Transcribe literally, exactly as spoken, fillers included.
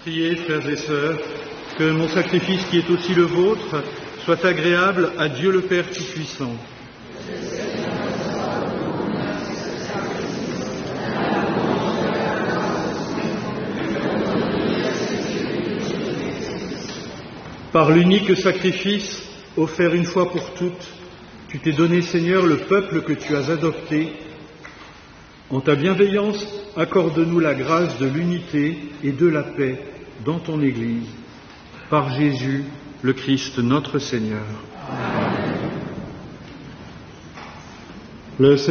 Priez, frères et sœurs, que mon sacrifice qui est aussi le vôtre soit agréable à Dieu le Père Tout-Puissant. Par l'unique sacrifice offert une fois pour toutes, tu t'es donné, Seigneur, le peuple que tu as adopté. En ta bienveillance, accorde-nous la grâce de l'unité et de la paix dans ton Église. Par Jésus, le Christ, notre Seigneur. Amen. Le